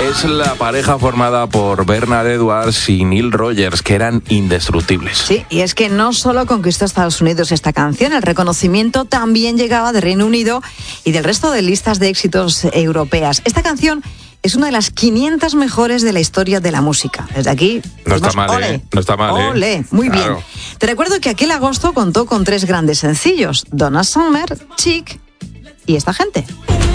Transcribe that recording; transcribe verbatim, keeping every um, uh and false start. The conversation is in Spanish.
es la pareja formada por Bernard Edwards y Neil Rogers, que eran indestructibles. Sí, y es que no solo conquistó Estados Unidos esta canción, el reconocimiento también llegaba de Reino Unido y del resto de listas de éxitos europeas. Esta canción es una de las quinientas mejores de la historia de la música. Desde aquí, no decimos, está mal, ole, ¿eh? No está mal, ¿eh? Ole, muy Claro. bien. Te recuerdo que aquel agosto contó con tres grandes sencillos: Donna Summer, Chic y Esta Gente.